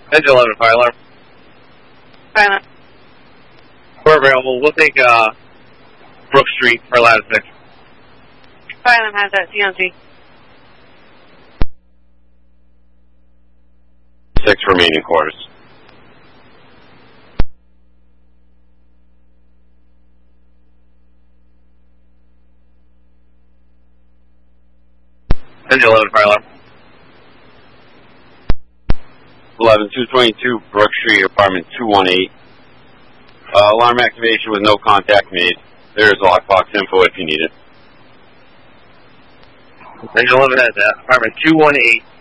Engine 11, fire alarm. Fire alarm. We're available. We'll take Brook Street for ladder 6. Fire alarm has that CLG. 6 remaining quarters. Engine 11, fire alarm. 11, 222 Brook Street, apartment 218. Alarm activation with no contact made. There's lockbox info if you need it. Engine 11 has that. Apartment 218.